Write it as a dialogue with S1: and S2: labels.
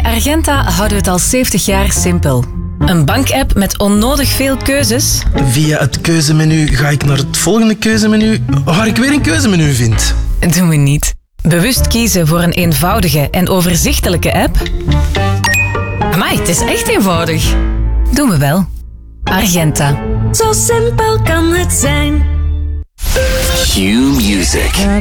S1: Argenta houden we het al 70 jaar simpel. Een bankapp met onnodig veel keuzes.
S2: Via het keuzemenu ga ik naar het volgende keuzemenu, waar ik weer een keuzemenu vind.
S1: Doen we niet. Bewust kiezen voor een eenvoudige en overzichtelijke app. Amai, het is echt eenvoudig. Doen we wel. Argenta.
S3: Zo simpel kan het zijn.
S4: Q Music.